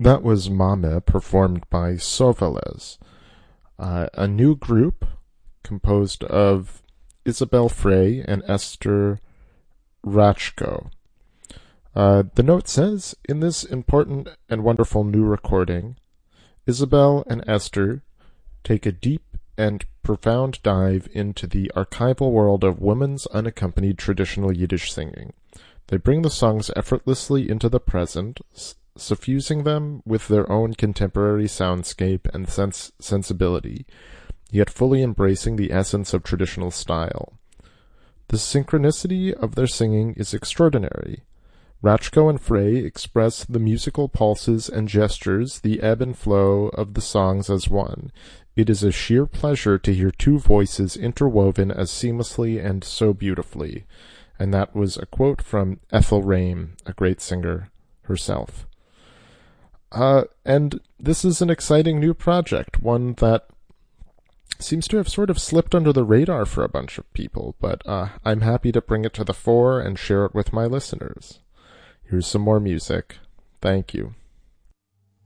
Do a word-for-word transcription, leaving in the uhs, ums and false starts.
That was Mame, performed by Soveles, uh, a new group composed of Isabel Frey and Esther Rachko. Uh, the note says, in this important and wonderful new recording, Isabel and Esther take a deep and profound dive into the archival world of women's unaccompanied traditional Yiddish singing. They bring the songs effortlessly into the present, suffusing them with their own contemporary soundscape and sense sensibility, yet fully embracing the essence of traditional style. The synchronicity of their singing is extraordinary. Rachko and Frey express the musical pulses and gestures, the ebb and flow of the songs as one. It is a sheer pleasure to hear two voices interwoven as seamlessly and so beautifully. And that was a quote from Ethel Reim, a great singer herself. Uh, and this is an exciting new project, one that seems to have sort of slipped under the radar for a bunch of people, but uh, I'm happy to bring it to the fore and share it with my listeners. Here's some more music. Thank you.